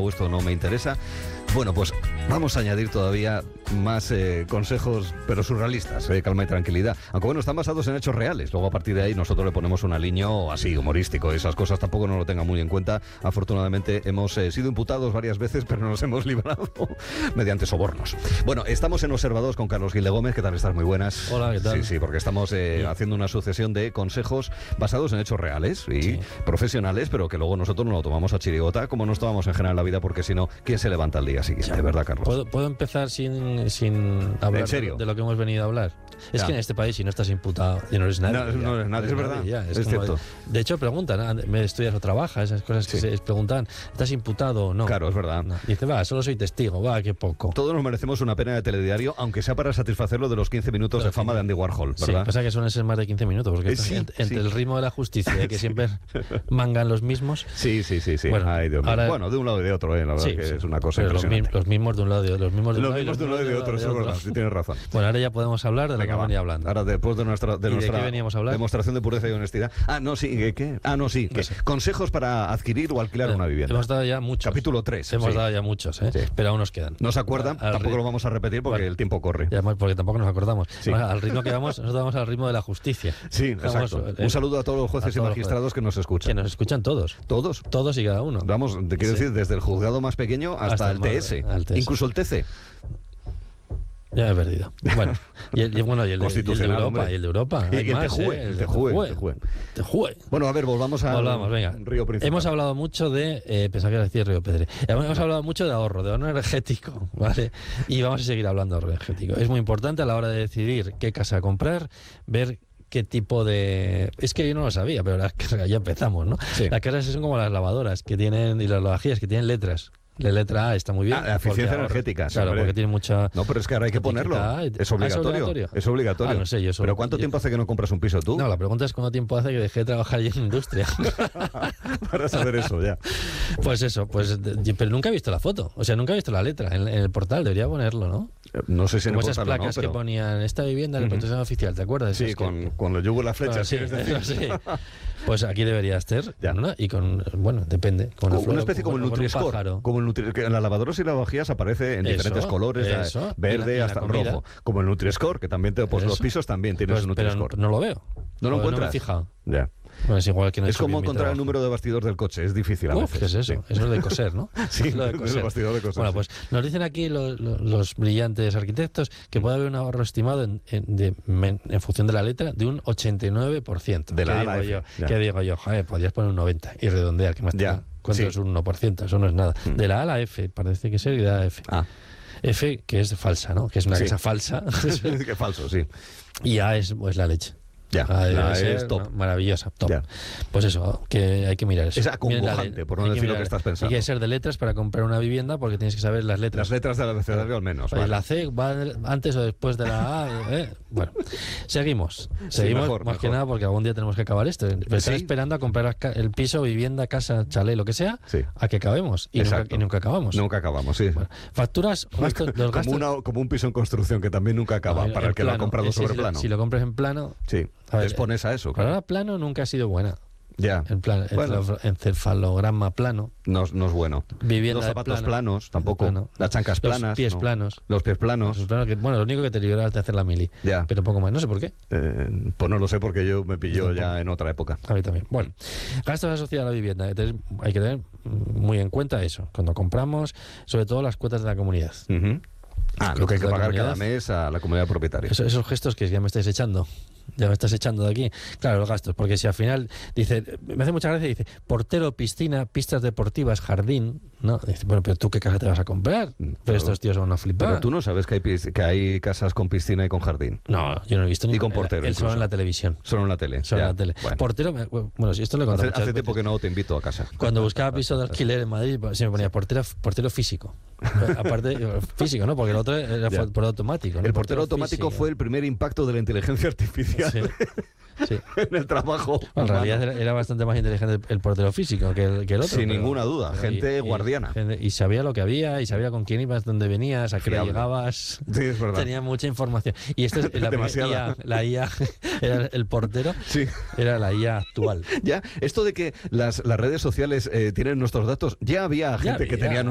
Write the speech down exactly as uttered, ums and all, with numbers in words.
o esto no me interesa. Bueno, pues vamos a añadir todavía más eh, consejos, pero surrealistas, eh, calma y tranquilidad. Aunque bueno, están basados en hechos reales. Luego a partir de ahí nosotros le ponemos un aliño así, humorístico. Esas cosas tampoco no lo tengan muy en cuenta. Afortunadamente hemos eh, sido imputados varias veces, pero nos hemos librado mediante sobornos. Bueno, estamos en Observados con Carlos Gil de Gómez. ¿Qué tal estás? Muy buenas. Hola, ¿qué tal? Sí, sí, porque estamos eh, sí. haciendo una sucesión de consejos basados en hechos reales y sí. profesionales, pero que luego nosotros no lo tomamos a chirigota, como nos tomamos en general en la vida, porque si no, ¿quién se levanta al día siguiente? ¿Verdad, Carlos? ¿Puedo, ¿Puedo empezar sin, sin hablar ¿En serio? De, de lo que hemos venido a hablar? Es ya. que en este país, si no estás imputado, y no eres nadie. No, no eres nadie, es verdad. Ya, es es cierto. De, de hecho, preguntan, ¿me estudias o trabajas? Esas cosas que sí. se preguntan, ¿estás imputado o no? Claro, es verdad. No. Dice, va, solo soy testigo, va, qué poco. Todos nos merecemos una pena de telediario, aunque sea para satisfacerlo de los quince minutos pero de fama sí. de Andy Warhol, ¿verdad? Sí, pasa que suelen ser más de quince minutos, porque sí, entre, entre sí. el ritmo de la justicia, que siempre mangan los mismos. Sí, sí, sí. sí. Bueno, Ay, Dios mío. ahora, bueno, de un lado y de otro, ¿eh? La verdad sí, que sí. es una cosa pero impresionante. Los, los mismos de un lado y de otro. Los mismos de un los lado mismos de un lado y de otro, eso es verdad, sí tienes razón. Bueno, ahora ya podemos hablar de lo que hemos venido hablando. Ahora, después de nuestra, de ¿Y nuestra de qué veníamos a hablar? demostración de pureza y honestidad. Ah, no, sí, ¿qué? qué? Ah, no, sí. No sé. Consejos para adquirir o alquilar eh, una vivienda. Hemos dado ya muchos. Capítulo tres. Hemos sí. dado ya muchos, ¿eh? Sí. Pero aún nos quedan. ¿No se acuerdan? Al Tampoco ritmo. lo vamos a repetir porque bueno, el tiempo corre. Y además porque tampoco nos acordamos. Sí. Bueno, al ritmo que vamos, nosotros vamos al ritmo de la justicia. Sí, vamos, exacto. eh, Un saludo a todos los jueces y magistrados que nos escuchan. Que nos escuchan todos. ¿Todos? Todos y cada uno. Vamos, te quiero sí. decir, desde el juzgado más pequeño hasta, hasta el, T S, el T S. Incluso el T C. Ya me he perdido. Bueno, y el, y, bueno, y el, de, y el de Europa, hombre. y el de Europa. Y, y el más, T J U E, ¿eh? el T J U E, el T J U E. Bueno, a ver, volvamos a Volvamos, venga. Río Principal. Hemos hablado mucho de, eh, pensaba que era decir Río Pedre, hemos hablado mucho de ahorro, de ahorro energético, ¿vale? Y vamos a seguir hablando de ahorro energético. Es muy importante a la hora de decidir qué casa comprar, ver qué tipo de... Es que yo no lo sabía, pero las casas, ya empezamos, ¿no? Sí. Las casas son como las lavadoras que tienen y las lavavajillas que tienen letras. La letra A está muy bien. Ah, la eficiencia energética. Claro, hombre. porque tiene mucha... No, pero es que ahora hay que ponerlo. Es obligatorio. Ah, ¿es obligatorio? Es obligatorio. Ah, no sé, yo solo... ¿Pero cuánto yo... tiempo hace que no compras un piso tú? No, la pregunta es cuánto tiempo hace que dejé de trabajar allí en industria. Para saber eso, ya. Pues eso, pues... Pero nunca he visto la foto. O sea, nunca he visto la letra en, en el portal. Debería ponerlo, ¿no? No sé si en Como el esas portal placas no, pero... que ponían esta vivienda en el protección uh-huh. oficial, ¿te acuerdas? Sí, con, que... con los yugos y las flechas. Bueno, sí, decir? sí. Pues aquí debería estar, ¿no? Y con, bueno, depende. Con una flor, especie con, como el Nutri-Score. Como el Nutri en las lavadoras y lavadoras aparece en eso, diferentes colores, eso, verde la, hasta rojo. Como el Nutri-Score, que también te, pues los pisos también tienes pues, un Nutri-Score. Pero no lo veo. ¿No lo encuentras? No me he fijado. Ya. Bueno, es igual que no es como encontrar el número de bastidor del coche, es difícil a Uf, veces. ¿qué es eso? Sí. Eso es de coser, ¿no? Sí, lo de coser. El bastidor de coser. Bueno, sí. pues nos dicen aquí los, los, los brillantes arquitectos que puede haber un ahorro estimado en, en, de, en función de la letra de un ochenta y nueve por ciento. De la ¿Qué A digo F, yo? ¿Qué digo yo? Joder, podrías poner un noventa y redondear, que más te da. ¿Cuánto sí. es un uno por ciento? Eso no es nada. Mm. De la A a la F, parece que ser, y de la F. Ah. F, que es falsa, ¿no? Que es una sí. casa falsa. Que falso, sí. Y A es pues, la leche. Ya, ah, la es ser, top. Maravillosa, top. Ya. Pues eso, que hay que mirar eso. Es acongojante, por no decir lo que estás pensando. Hay que ser de letras para comprar una vivienda porque tienes que saber las letras. Las letras del abecedario al menos. Oye, vale. La C va antes o después de la A. ¿eh? Bueno, seguimos. Seguimos sí, mejor, más mejor. que nada porque algún día tenemos que acabar esto. Pero ¿Sí? Estar esperando a comprar el piso, vivienda, casa, chalet, lo que sea, sí. a que acabemos. Y nunca, y nunca acabamos. Nunca acabamos, sí. Bueno, facturas, gastos, los gastos... como, una, como un piso en construcción que también nunca acaba, no, para el que plano. lo ha comprado sí, sobre si plano. Lo, si lo compras en plano... Sí, te expones a eso. Claro. Ahora plano nunca ha sido buena. Ya. En plan, bueno. encefalograma plano. No, no es bueno. Vivienda Los zapatos plano. planos, tampoco. Plano. Las chancas planas. Los pies no. planos. Los pies planos. Los planos que, bueno, lo único que te libera es de hacer la mili. Ya. Pero poco más. No sé por qué. Eh, pues no lo sé porque yo me pilló yo ya en otra época. A mí también. Bueno, gastos asociados a la vivienda. Hay que tener muy en cuenta eso. Cuando compramos, sobre todo las cuotas de la comunidad. Uh-huh. Ah, lo que hay que pagar cada mes a la comunidad propietaria. Eso, esos gestos que ya me estáis echando. Ya me estás echando de aquí. Claro, los gastos, porque si al final dice, me hace mucha gracia, dice, portero, piscina, pistas deportivas, jardín, ¿no? Dice, bueno, pero tú qué casa te vas a comprar. Pero claro. Estos tíos son una flipada. Pero tú no sabes que hay, que hay casas con piscina y con jardín. No, yo no he visto ni y con portero. Él solo en la televisión. Solo en la tele. Solo ya. en la tele. Bueno. Portero, bueno, si esto lo he contado. Hace, hace tiempo que no te invito a casa. Cuando buscaba piso de alquiler en Madrid, se me ponía portero, portero físico. Aparte, físico, ¿no? Porque el otro era ya. por automático. ¿no? El portero, portero automático físico. Fue el primer impacto de la inteligencia artificial. Sí. Sí. En el trabajo. Bueno, en realidad era, era bastante más inteligente el, el portero físico que el, que el otro. Sin pero, ninguna duda, pero, gente y, guardiana. Y, gente, y sabía lo que había, y sabía con quién ibas, dónde venías, a qué hora llegabas. Sí, es verdad. Tenía mucha información. Y esta es la I A, la I A, era el portero, sí. Era la I A actual. Ya, esto de que las, las redes sociales eh, tienen nuestros datos, ya había gente ya había, que tenía